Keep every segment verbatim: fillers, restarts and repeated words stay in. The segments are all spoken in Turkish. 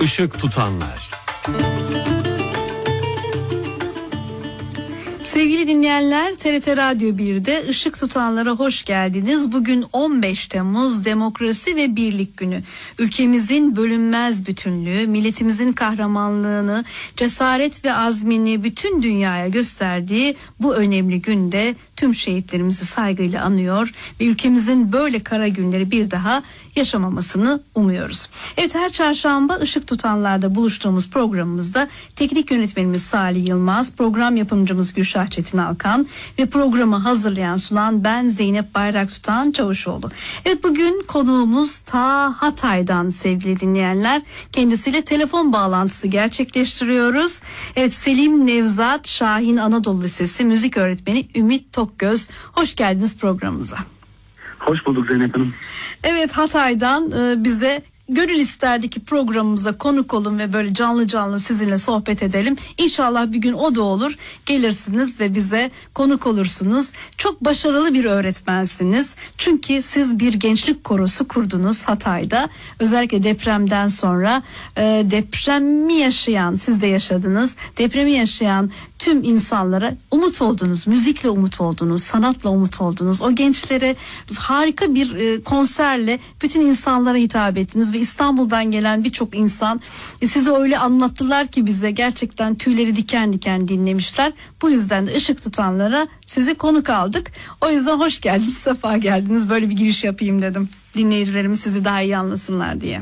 Işık tutanlar. Sevgili dinleyenler, T R T Radyo bir'de Işık Tutanlara hoş geldiniz. Bugün on beş Temmuz Demokrasi ve Birlik Günü. Ülkemizin bölünmez bütünlüğü, milletimizin kahramanlığını, cesaret ve azmini bütün dünyaya gösterdiği bu önemli günde tüm şehitlerimizi saygıyla anıyor ve ülkemizin böyle kara günleri bir daha yaşamamasını umuyoruz. Evet, her çarşamba Işık Tutanlar'da buluştuğumuz programımızda teknik yönetmenimiz Salih Yılmaz, program yapımcımız Gülşah Çetin Alkan ve programı hazırlayan sunan ben Zeynep Bayraktutan Çavuşoğlu. Evet, bugün konuğumuz ta Hatay'dan sevgili dinleyenler. Kendisiyle telefon bağlantısı gerçekleştiriyoruz. Evet, Selim Nevzat Şahin Anadolu Lisesi müzik öğretmeni Ümit Tokgöz. Hoş geldiniz programımıza. Hoş bulduk Zeynep Hanım. Evet, Hatay'dan e, bize gönül isterdi ki programımıza konuk olun ve böyle canlı canlı sizinle sohbet edelim. İnşallah bir gün o da olur. Gelirsiniz ve bize konuk olursunuz. Çok başarılı bir öğretmensiniz. Çünkü siz bir gençlik korosu kurdunuz Hatay'da. Özellikle depremden sonra e, depremi yaşayan, siz de yaşadınız. Depremi yaşayan tüm insanlara umut oldunuz. Müzikle umut oldunuz, sanatla umut oldunuz. O gençlere harika bir e, konserle bütün insanlara hitap ettiniz ve İstanbul'dan gelen birçok insan e, sizi öyle anlattılar ki bize gerçekten tüyleri diken diken dinlemişler. Bu yüzden de Işık Tutanlara sizi konuk aldık. O yüzden hoş geldiniz, sefa geldiniz. Böyle bir giriş yapayım dedim. Dinleyicilerimiz sizi daha iyi anlasınlar diye.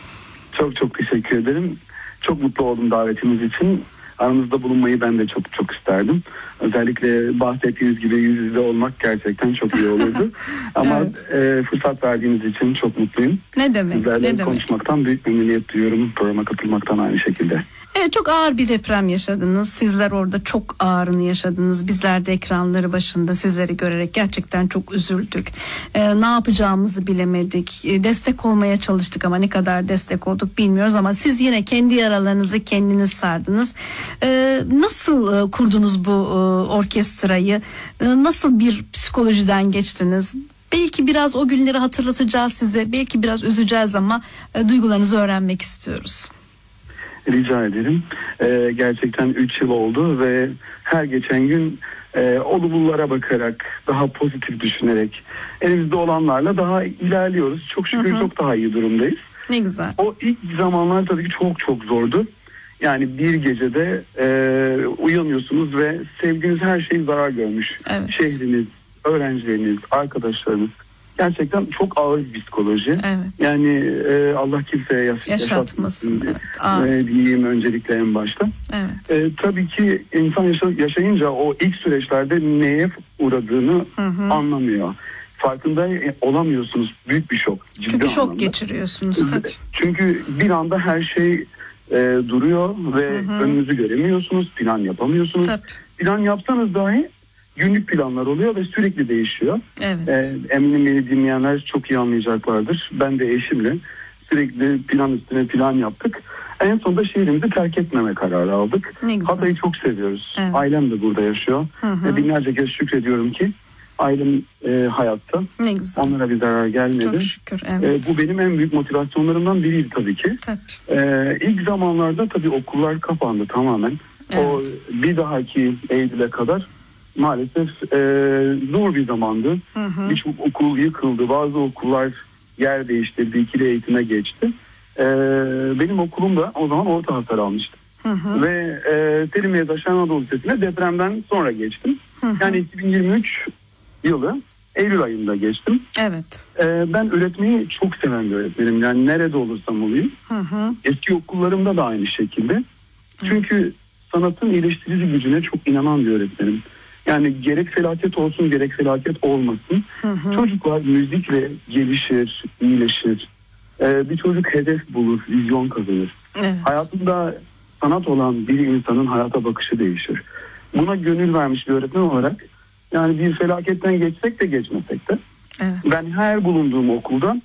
Çok çok teşekkür ederim. Çok mutlu oldum davetiniz için. Aranızda bulunmayı ben de çok çok isterdim. Özellikle bahsettiğiniz gibi yüz yüze olmak gerçekten çok iyi olurdu. Ama evet. e, fırsat verdiğiniz için çok mutluyum. Ne demek? Sizlerle ne demek? konuşmaktan büyük memnuniyet duyuyorum. Programa katılmaktan aynı şekilde. Evet, çok ağır bir deprem yaşadınız. Sizler orada çok ağırını yaşadınız. Bizler de ekranları başında sizleri görerek gerçekten çok üzüldük. Ee, ne yapacağımızı bilemedik. Ee, destek olmaya çalıştık ama ne kadar destek olduk bilmiyoruz ama siz yine kendi yaralarınızı kendiniz sardınız. Ee, nasıl e, kurdunuz bu e, orkestrayı? E, nasıl bir psikolojiden geçtiniz? Belki biraz o günleri hatırlatacağız size. Belki biraz üzeceğiz ama e, duygularınızı öğrenmek istiyoruz. Rica ederim. Ee, gerçekten üç yıl oldu ve her geçen gün e, olumlulara bakarak, daha pozitif düşünerek elimizde olanlarla daha ilerliyoruz. Çok şükür hı hı. çok daha iyi durumdayız. Ne güzel. O ilk zamanlar tabii ki çok çok zordu. Yani bir gecede e, uyanıyorsunuz ve sevdiğiniz her şey zarar görmüş. Evet. Şehriniz, öğrencileriniz, arkadaşlarınız. Gerçekten çok ağır bir psikoloji. Evet. Yani e, Allah kimseye yaş- yaşatmasın. yaşatmasın evet. e, diyeyim öncelikle en başta. Evet. E, tabii ki insan yaşa- yaşayınca o ilk süreçlerde neye uğradığını hı hı. anlamıyor. Farkında olamıyorsunuz. Büyük bir şok. Çünkü şok anlamda. geçiriyorsunuz tabii. Çünkü bir anda her şey e, duruyor ve hı hı. önünüzü göremiyorsunuz. Plan yapamıyorsunuz. Tabii. Plan yapsanız dahi günlük planlar oluyor ve sürekli değişiyor. Evet. Ee, eminim beni dinleyenler çok iyi anlayacaklardır. Ben de eşimle sürekli plan üstüne plan yaptık. En sonunda şehrimizi terk etmeme kararı aldık. Hatay'ı çok seviyoruz. Evet. Ailem de burada yaşıyor. Hı hı. Binlerce kez şükrediyorum ki ailem e, hayatta. Ne güzel. Onlara bir zarar gelmedi. Çok şükür. Evet. E, bu benim en büyük motivasyonlarımdan biriydi tabii ki. Tabii. E, ilk zamanlarda tabii okullar kapandı tamamen. Evet. O bir dahaki Eylül'e kadar maalesef e, zor bir zamandı. Birçok okul yıkıldı. Bazı okullar yer değiştirdi. İkili eğitime geçti. E, benim okulum da o zaman orta hasar almıştı. Hı hı. Ve e, Selim Nevzat Anadolu Lisesi'ne depremden sonra geçtim. Hı hı. Yani iki bin yirmi üç yılı Eylül ayında geçtim. Evet. E, ben öğretmeyi çok seven bir öğretmenim. Yani nerede olursam olayım. Hı hı. Eski okullarımda da aynı şekilde. Hı. Çünkü sanatın iyileştirici gücüne çok inanan bir öğretmenim. Yani gerek felaket olsun gerek felaket olmasın. Hı hı. Çocuklar müzikle gelişir, iyileşir. Ee, bir çocuk hedef bulur, vizyon kazanır. Evet. Hayatında sanat olan bir insanın hayata bakışı değişir. Buna gönül vermiş bir öğretmen olarak yani bir felaketten geçsek de geçmesek de evet. ben her bulunduğum okulda